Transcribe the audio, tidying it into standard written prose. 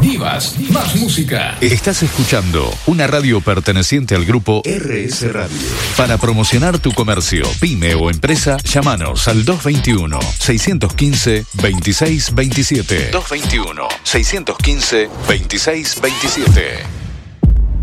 Divas, más música. Estás escuchando una radio perteneciente al grupo RS Radio. Para promocionar tu comercio, pyme o empresa, llámanos al 221-615-2627. 221-615-2627.